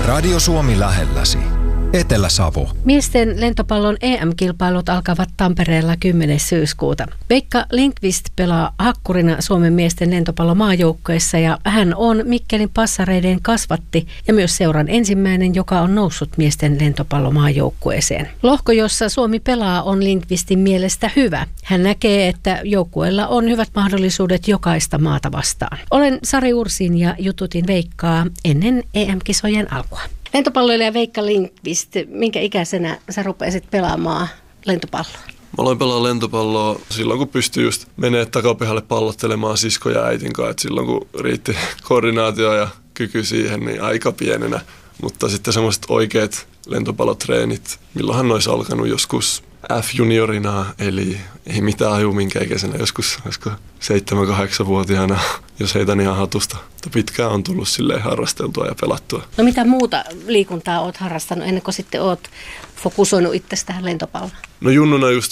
Radio Suomi lähelläsi. Etelä-Savo. Miesten lentopallon EM-kilpailut alkavat Tampereella 10. syyskuuta. Veikka Lindqvist pelaa hakkurina Suomen miesten lentopallomaajoukkueessa ja hän on Mikkelin passareiden kasvatti ja myös seuran ensimmäinen, joka on noussut miesten lentopallomaajoukkueeseen. Lohko, jossa Suomi pelaa, on Lindqvistin mielestä hyvä. Hän näkee, että joukkueella on hyvät mahdollisuudet jokaista maata vastaan. Olen Sari Ursin ja jututin Veikkaa ennen EM-kisojen alkua. Lentopalloilija Veikka Lindqvist, minkä ikäisenä sä rupesit pelaamaan lentopalloa? Mä aloin pelaa lentopalloa silloin, kun pystyi just menemään takapihalle pallottelemaan sisko ja äitin kanssa. Et silloin, kun riitti koordinaatio ja kyky siihen, niin aika pienenä. Mutta sitten semmoiset oikeat lentopallotreenit, milloinhan ne olisi alkanut joskus F-juniorina, eli ei mitään aju minkä ikäisenä, joskus 7-8-vuotiaana, jos heitän ihan hatusta. Mutta pitkään on tullut silleen harrasteltua ja pelattua. No mitä muuta liikuntaa oot harrastanut ennen kuin sitten oot fokusoinut itse tähän lentopalloon? No junnuna just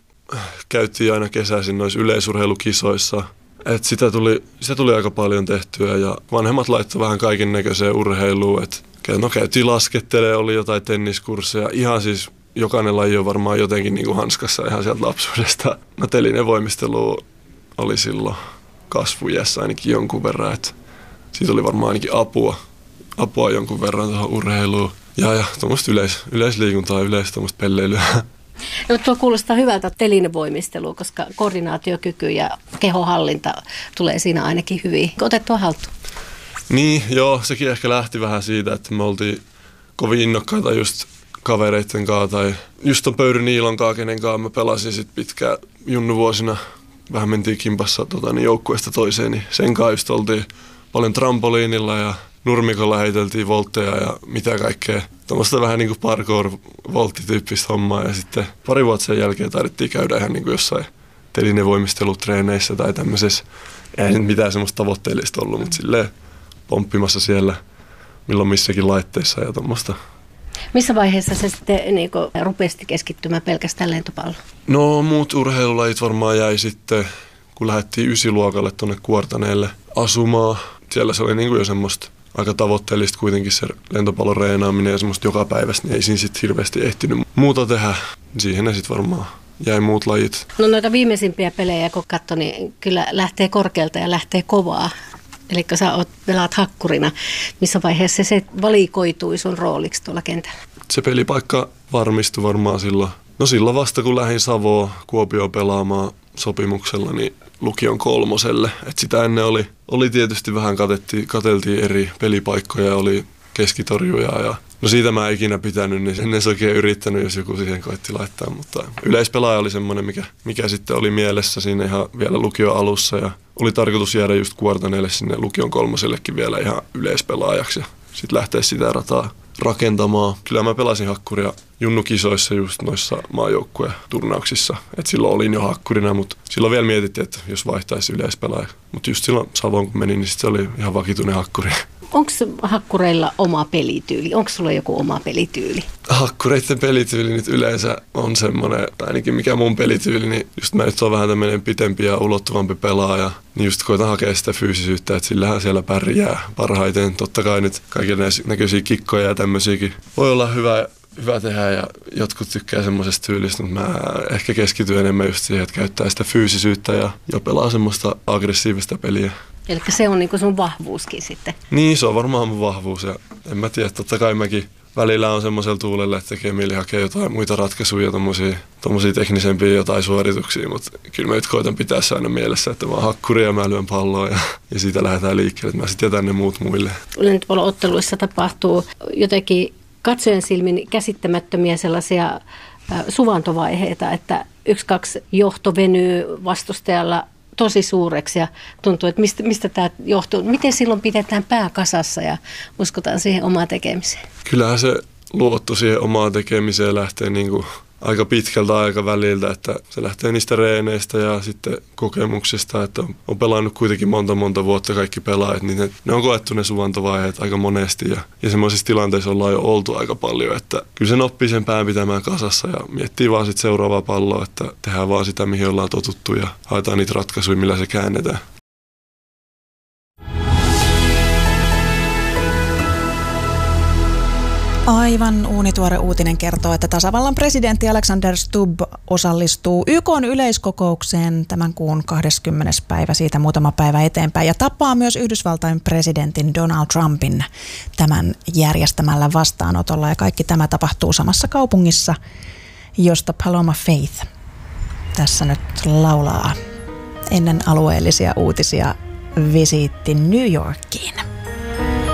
käytiin aina kesäisin noissa yleisurheilukisoissa. Et sitä tuli aika paljon tehtyä ja vanhemmat laittoi vähän kaiken näköiseen urheiluun. Käytiin laskettelemaan, oli jotain tenniskursseja, ihan siis jokainen laji on varmaan jotenkin niin kuin hanskassa ihan sieltä lapsuudesta. No telinevoimistelu oli silloin kasvuiässä ainakin jonkun verran. Siitä oli varmaan ainakin apua jonkun verran tuohon urheiluun. Ja tuommoista yleisliikuntaa, yleistä pelleilyä. No, tuo kuulostaa hyvältä telinevoimistelua, koska koordinaatiokyky ja kehohallinta tulee siinä ainakin hyvin otettua haltuun. Niin, joo, sekin ehkä lähti vähän siitä, että me oltiin kovin innokkaita just kavereitten kanssa tai just ton Pöyry Niilon kanssa, kenen kanssa mä pelasin sit pitkään junnuvuosina. Vähän mentiin kimpassa joukkueesta toiseen, niin sen kanssa just oltiin paljon trampoliinilla ja nurmikolla heiteltiin voltteja ja mitä kaikkea. Tuommoista vähän niin kuin parkour-volttityyppistä hommaa ja sitten pari vuotta sen jälkeen taidettiin käydä ihan niin kuin jossain telinevoimistelutreeneissä tai tämmöisessä. Ei nyt mitään semmoista tavoitteellista ollut, mutta silleen pomppimassa milloin missäkin laitteissa ja tuommoista. Missä vaiheessa se sitten rupesit keskittymään pelkästään lentopalloon? No muut urheilulajit varmaan jäi sitten, kun lähdettiin 9-luokalle tuonne Kuortaneelle asumaan. Siellä se oli jo semmoista aika tavoitteellista kuitenkin se lentopallon reenaaminen ja semmoista joka päivästä, niin ei siinä sitten hirveästi ehtinyt muuta tehdä. Siihen ne sitten varmaan jäi muut lajit. No noita viimeisimpiä pelejä kun katsoi, niin kyllä lähtee korkealta ja lähtee kovaa. Eli kun sä pelaat hakkurina, missä vaiheessa se valikoitui sun rooliksi tuolla kentällä? Se pelipaikka varmistui varmaan silloin. No silloin vasta kun lähdin Savoon Kuopioon pelaamaan sopimuksella, niin lukion 3. Et sitä ennen oli tietysti vähän katseltiin eri pelipaikkoja, oli keskitorjuja ja no siitä mä en ikinä pitänyt, niin en edes oikein yrittänyt, jos joku siihen koitti laittaa, mutta yleispelaaja oli semmoinen, mikä sitten oli mielessä siinä ihan vielä lukion alussa ja oli tarkoitus jäädä just Kuortaneelle sinne lukion 3. vielä ihan yleispelaajaksi ja sitten lähteä sitä rataa rakentamaan. Kyllä mä pelasin hakkuria junnukisoissa just noissa maajoukkueen turnauksissa, että silloin olin jo hakkurina, mutta silloin vielä mietittiin, että jos vaihtaisi yleispelaaja. Mutta just silloin Savoon kun menin, niin sit se oli ihan vakituinen hakkuri. Onko hakkureilla oma pelityyli? Onko sulla joku oma pelityyli? Hakkureiden pelityyli nyt yleensä on semmoinen, ainakin mikä mun pelityyli, niin just mä nyt oon vähän tämmöinen pitempi ja ulottuvampi pelaaja, niin just koitan hakea sitä fyysisyyttä, että sillähän siellä pärjää parhaiten. Totta kai nyt kaiken näköisiä kikkoja ja tämmöisiäkin voi olla hyvä tehdä ja jotkut tykkää semmoisesta tyylistä, mutta mä ehkä keskityn enemmän just siihen, että käyttää sitä fyysisyyttä ja pelaa semmoista aggressiivista peliä. Eli se on sun vahvuuskin sitten. Niin, se on varmaan mun vahvuus ja en mä tiedä, totta kai mäkin välillä on semmoisella tuulella, että tekee mieli hakea jotain muita ratkaisuja, tommosia teknisempiä jotain suorituksia, mutta kyllä mä nyt koitan pitää se aina mielessä, että mä oon hakkuri ja mä lyön palloa ja siitä lähdetään liikkeelle, että mä sitten jätän ne muut muille. Lentopallo-otteluissa tapahtuu jotenkin katsojen silmin käsittämättömiä sellaisia suvantovaiheita, että 1-2 johto venyy vastustajalla tosi suureksi ja tuntuu, että mistä tämä johtuu. Miten silloin pidetään pää kasassa ja uskotaan siihen omaan tekemiseen? Kyllähän se luotto siihen omaan tekemiseen lähtee aika pitkältä aikaväliltä, että se lähtee niistä reeneistä ja sitten kokemuksesta, että on pelannut kuitenkin monta vuotta kaikki pelaajat, niin ne on koettu ne suvantovaiheet aika monesti ja semmoisissa tilanteissa ollaan jo oltu aika paljon, että kyllä sen oppii sen pään pitämään kasassa ja miettii vaan sitten seuraavaa palloa, että tehdään vaan sitä, mihin ollaan totuttu ja haetaan niitä ratkaisuja, millä se käännetään. Aivan uunituore uutinen kertoo, että tasavallan presidentti Alexander Stubb osallistuu YK:n yleiskokoukseen tämän kuun 20. päivä, siitä muutama päivä eteenpäin, ja tapaa myös Yhdysvaltain presidentin Donald Trumpin tämän järjestämällä vastaanotolla. Ja kaikki tämä tapahtuu samassa kaupungissa, josta Paloma Faith tässä nyt laulaa ennen alueellisia uutisia visiitti New Yorkiin.